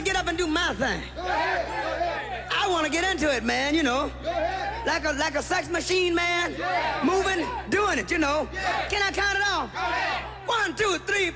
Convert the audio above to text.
get up and do my thing. I want to get into it, man, you know. Like a sex machine, man. Moving, doing it, you know. Can I count it off? 1, 2, 3, 4.